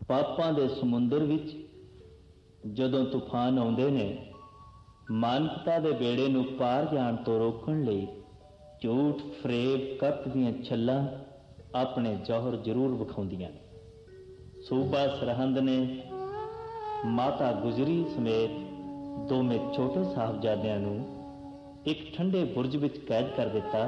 ਪਾਪਾਂ ਦੇ ਸਮੁੰਦਰ ਵਿੱਚ ਜਦੋਂ ਤੂਫਾਨ ਆਉਂਦੇ ਨੇ, ਮਾਨਵਤਾ ਦੇ ਬੇੜੇ ਨੂੰ ਪਾਰ ਜਾਣ ਤੋਂ ਰੋਕਣ ਲਈ ਝੂਠ, ਫਰੇਬ, ਕਪਟ ਦੀਆਂ ਛੱਲਾਂ ਆਪਣੇ ਜੌਹਰ ਜ਼ਰੂਰ ਵਿਖਾਉਂਦੀਆਂ ਨੇ। ਸੂਬਾ ਸਰਹੰਦ ਨੇ ਮਾਤਾ ਗੁਜਰੀ ਸਮੇਤ ਦੋਵੇਂ ਛੋਟੇ ਸਾਹਿਬਜ਼ਾਦਿਆਂ ਨੂੰ ਇੱਕ ਠੰਡੇ ਬੁਰਜ ਵਿੱਚ ਕੈਦ ਕਰ ਦਿੱਤਾ।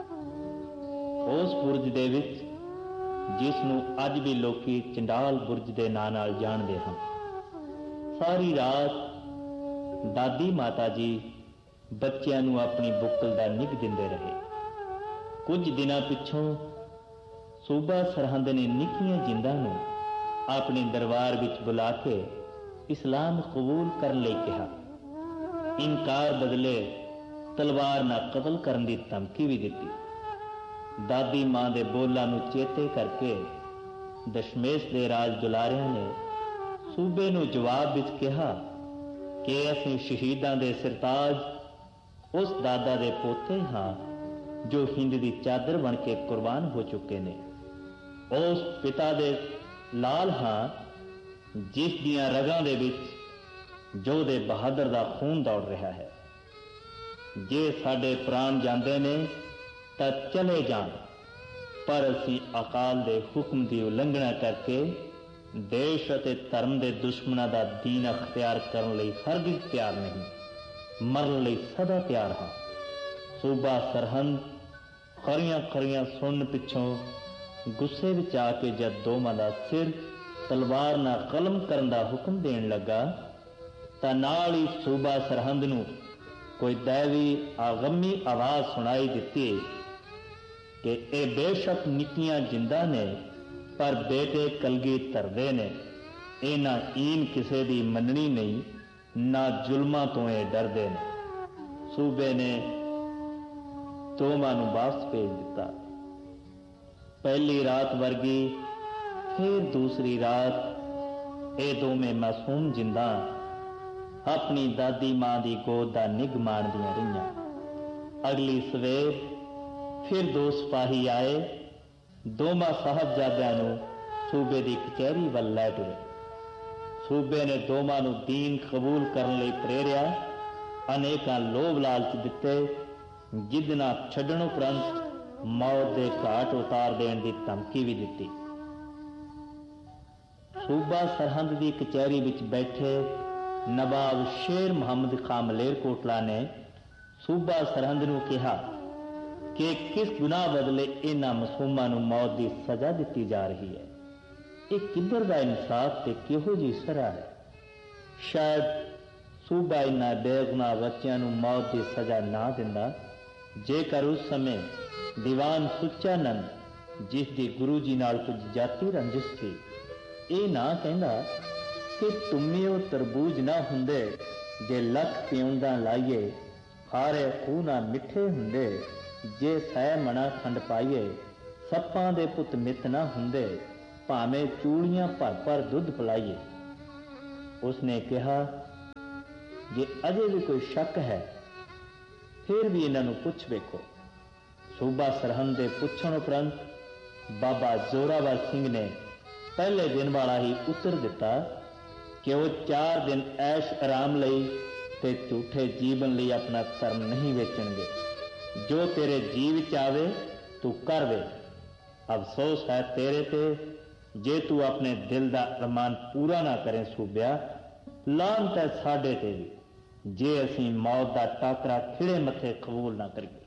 ਉਸ ਬੁਰਜ ਦੇ ਵਿੱਚ, ਜਿਸ ਨੂੰ ਅੱਜ ਵੀ ਲੋਕੀ ਚੰਡਾਲ ਬੁਰਜ ਦੇ ਨਾਂ ਨਾਲ ਜਾਣਦੇ ਹਨ, ਸਾਰੀ ਰਾਤ ਦਾਦੀ ਮਾਤਾ ਜੀ ਬੱਚਿਆਂ ਨੂੰ ਆਪਣੀ ਬੁੱਕਲ ਦਾ ਨਿੱਘ ਦਿੰਦੇ ਰਹੇ। ਕੁਝ ਦਿਨਾਂ ਪਿੱਛੋਂ ਸੂਬਾ ਸਰਹੰਦ ਨੇ ਨਿੱਕੀਆਂ ਜਿੰਦਾਂ ਨੂੰ ਆਪਣੇ ਦਰਬਾਰ ਵਿੱਚ ਬੁਲਾ ਕੇ ਇਸਲਾਮ ਕਬੂਲ ਕਰਨ ਲਈ ਕਿਹਾ। ਇਨਕਾਰ ਬਦਲੇ ਤਲਵਾਰ ਨਾਲ ਕਤਲ ਕਰਨ ਦੀ ਧਮਕੀ ਵੀ ਦਿੱਤੀ। ਦਾਦੀ ਮਾਂ ਦੇ ਬੋਲਾਂ ਨੂੰ ਚੇਤੇ ਕਰਕੇ ਦਸ਼ਮੇਸ਼ ਦੇ ਰਾਜ ਦੁਲਾਰਿਆਂ ਨੇ ਸੂਬੇ ਨੂੰ ਜਵਾਬ ਵਿੱਚ ਕਿਹਾ ਕਿ ਅਸੀਂ ਸ਼ਹੀਦਾਂ ਦੇ ਸਿਰਤਾਜ ਉਸ ਦਾਦਾ ਦੇ ਪੋਤੇ ਹਾਂ ਜੋ ਹਿੰਦ ਦੀ ਚਾਦਰ ਬਣ ਕੇ ਕੁਰਬਾਨ ਹੋ ਚੁੱਕੇ ਨੇ। ਉਸ ਪਿਤਾ ਦੇ ਲਾਲ ਹਾਂ ਜਿਸ ਦੀਆਂ ਰਗਾਂ ਦੇ ਵਿੱਚ ਯੋਧੇ ਬਹਾਦਰ ਦਾ ਖੂਨ ਦੌੜ ਰਿਹਾ ਹੈ। ਜੇ ਸਾਡੇ ਪ੍ਰਾਣ ਜਾਂਦੇ ਨੇ ਤਾਂ ਚਲੇ ਜਾਣ, ਪਰ ਅਸੀਂ ਅਕਾਲ ਦੇ ਹੁਕਮ ਦੀ ਉਲੰਘਣਾ ਕਰਕੇ ਦੇਸ਼ ਅਤੇ ਧਰਮ ਦੇ ਦੁਸ਼ਮਣਾਂ ਦਾ ਦੀਨ ਅਖਤਿਆਰ ਕਰਨ ਲਈ ਹਰਗਿਜ਼ ਤਿਆਰ ਨਹੀਂ, ਮਰਨ ਲਈ ਸਦਾ ਤਿਆਰ ਹਾਂ। ਸੂਬਾ ਸਰਹੰਦ ਖਰੀਆਂ ਖਰੀਆਂ ਸੁਣਨ ਪਿੱਛੋਂ ਗੁੱਸੇ ਵਿੱਚ ਆ ਕੇ ਜਦ ਦੋਵਾਂ ਦਾ ਸਿਰ ਤਲਵਾਰ ਨਾਲ ਕਲਮ ਕਰਨ ਦਾ ਹੁਕਮ ਦੇਣ ਲੱਗਾ ਤਾਂ ਨਾਲ ਹੀ ਸੂਬਾ ਸਰਹੰਦ ਨੂੰ ਕੋਈ ਦੈਵੀ ਆਗਮੀ ਆਵਾਜ਼ ਸੁਣਾਈ ਦਿੱਤੀ ਕਿ ਇਹ ਬੇਸ਼ੱਕ ਨਿੱਕੀਆਂ ਜਿੰਦਾਂ ਨੇ, ਪਰ ਬੇਟੇ ਕਲਗੀਧਰ ਦੇ ਨੇ। ਇਹਨਾਂ ਈਨ ਕਿਸੇ ਦੀ ਮੰਨਣੀ ਨਹੀਂ, ਨਾ ਜ਼ੁਲਮਾਂ ਤੋਂ ਇਹ ਡਰਦੇ ਨੇ। ਸੂਬੇ ਨੇ ਦੋਵਾਂ ਨੂੰ ਵਾਪਸ ਭੇਜ ਦਿੱਤਾ। ਪਹਿਲੀ ਰਾਤ ਵਰਗੀ ਫਿਰ ਦੂਸਰੀ ਰਾਤ ਇਹ ਦੋਵੇਂ ਮਾਸੂਮ ਜਿੰਦਾਂ ਆਪਣੀ ਦਾਦੀ ਮਾਂ ਦੀ ਗੋਦ ਦਾ ਨਿੱਘ ਮਾਣਦੀਆਂ ਰਹੀਆਂ। ਅਗਲੀ ਸਵੇਰ ਫਿਰ ਦੋ ਸਿਪਾਹੀ ਆਏ। ਦੋਵਾਂ ਸਾਹਿਬਜ਼ਾਦਿਆਂ ਨੂੰ ਸੂਬੇ ਦੀ ਕਚਹਿਰੀ ਵੱਲ ਲੈ ਤੁਰੇ। ਸੂਬੇ ਨੇ ਦੋਵਾਂ ਨੂੰ ਦੀਨ ਕਬੂਲ ਕਰਨ ਲਈ ਪ੍ਰੇਰਿਆ, ਅਨੇਕਾਂ ਲੋਭ ਲਾਲਚ ਦਿੱਤੇ, ਜਿੱਦ ਨਾਲ ਛੱਡਣ ਉਪਰੰਤ ਮੌਤ ਦੇ ਘਾਟ ਉਤਾਰ ਦੇਣ ਦੀ ਧਮਕੀ ਵੀ ਦਿੱਤੀ। ਸੂਬਾ ਸਰਹੰਦ ਦੀ ਕਚਹਿਰੀ ਵਿੱਚ ਬੈਠੇ ਨਵਾਬ ਸ਼ੇਰ ਮੁਹੰਮਦ ਖਾਂ ਮਲੇਰਕੋਟਲਾ ਨੇ ਸੂਬਾ ਸਰਹੰਦ ਨੂੰ ਕਿਹਾ ਕਿ ਕਿਸ ਗੁਨਾਹ ਬਦਲੇ ਇਹਨਾਂ ਮਾਸੂਮਾਂ ਨੂੰ ਮੌਤ ਦੀ ਸਜ਼ਾ ਦਿੱਤੀ ਜਾ ਰਹੀ ਹੈ। ਇਹ ਕਿੱਧਰ ਦਾ ਇਨਸਾਫ ਤੇ ਕਿਹੋ ਜਿਹੀ ਸਰਾ ਹੈ। ਸ਼ਾਇਦ ਸੂਬਾ ਇਹਨਾਂ ਬੇਗੁਨਾਹ ਬੱਚਿਆਂ ਨੂੰ ਮੌਤ ਦੀ ਸਜ਼ਾ ਨਾ ਦਿੰਦਾ ਜੇਕਰ ਉਸ ਸਮੇਂ ਦੀਵਾਨ ਸੁੱਚਾਨੰਦ, ਜਿਸ ਦੀ ਗੁਰੂ ਜੀ ਨਾਲ ਕੁਝ ਜਾਤੀ ਰੰਜਿਸ਼ ਸੀ, ਇਹ ਨਾ ਕਹਿੰਦਾ ਕਿ ਤੁਮਿਓ ਤਰਬੂਜ ਨਾ ਹੁੰਦੇ ਜੇ ਲੱਖ ਪਿਉਂਦਾਂ ਲਾਈਏ, ਖਾਰੇ ਖੂਹ ਨਾ ਮਿੱਠੇ ਹੁੰਦੇ ਜੇ ਸੈ ਮਣਾ ਖੰਡ ਪਾਈਏ, ਸੱਪਾਂ ਦੇ ਪੁੱਤ ਮਿੱਤ ਨਾ ਹੁੰਦੇ ਭਾਵੇਂ ਚੂੜੀਆਂ ਭਰ ਭਰ ਦੁੱਧ ਪਿਲਾਈਏ। ਉਸਨੇ ਕਿਹਾ, ਜੇ ਅਜੇ ਵੀ ਕੋਈ ਸ਼ੱਕ ਹੈ ਫਿਰ ਵੀ ਇਹਨਾਂ ਨੂੰ ਪੁੱਛ ਵੇਖੋ। ਸੂਬਾ ਸਰਹੰਦ ਦੇ ਪੁੱਛਣ ਉਪਰੰਤ ਬਾਬਾ ਜ਼ੋਰਾਵਰ ਸਿੰਘ ਨੇ ਪਹਿਲੇ ਦਿਨ ਵਾਲਾ ਹੀ ਉੱਤਰ ਦਿੱਤਾ ਕਿ ਉਹ 4 ਦਿਨ ਐਸ਼ ਆਰਾਮ ਲਈ ਤੇ ਝੂਠੇ ਜੀਵਨ ਲਈ ਆਪਣਾ ਧਰਮ ਨਹੀਂ ਵੇਚਣਗੇ। ਜੋ ਤੇਰੇ ਜੀਅ ਵਿੱਚ ਆਵੇ ਤੂੰ ਕਰ ਵੇ। ਅਫਸੋਸ ਹੈ ਤੇਰੇ ਤੇ ਜੇ ਤੂੰ ਆਪਣੇ ਦਿਲ ਦਾ ਅਰਮਾਨ ਪੂਰਾ ਨਾ ਕਰੇ ਸੂਬਿਆ। ਲਾਹਨਤ ਹੈ ਸਾਡੇ ਤੇ ਵੀ ਜੇ ਅਸੀਂ ਮੌਤ ਦਾ ਟਾਕਰਾ ਖਿੜੇ ਮੱਥੇ ਕਬੂਲ ਨਾ ਕਰੀਏ।